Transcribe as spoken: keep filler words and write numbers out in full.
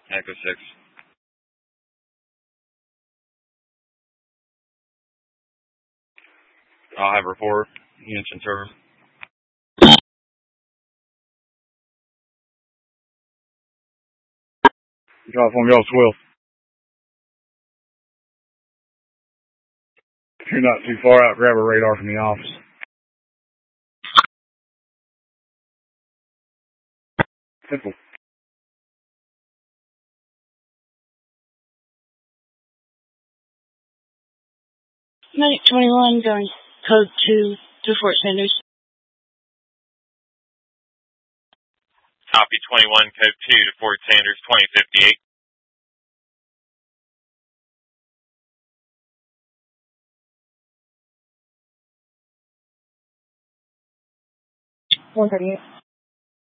Echo six. I'll have report. Units in service. Drive from y'all twelve. If you're not too far out, grab a radar from the office. Simple. Medic twenty-one going code two to Fort Sanders. Copy twenty-one, code two to Fort Sanders, twenty fifty-eight. one thirty-eight.